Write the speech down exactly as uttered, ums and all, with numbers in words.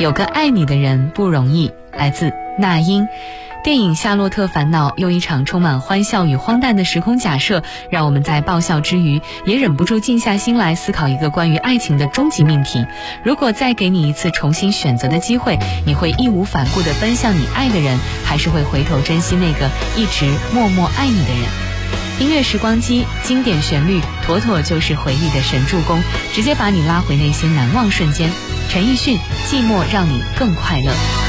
有个爱你的人不容易，来自那英。电影《夏洛特烦恼》用一场充满欢笑与荒诞的时空假设，让我们在爆笑之余，也忍不住静下心来思考一个关于爱情的终极命题。如果再给你一次重新选择的机会，你会义无反顾地奔向你爱的人，还是会回头珍惜那个一直默默爱你的人？音乐时光机，经典旋律，妥妥就是回忆的神助攻，直接把你拉回内心难忘瞬间。陈奕迅，寂寞让你更快乐。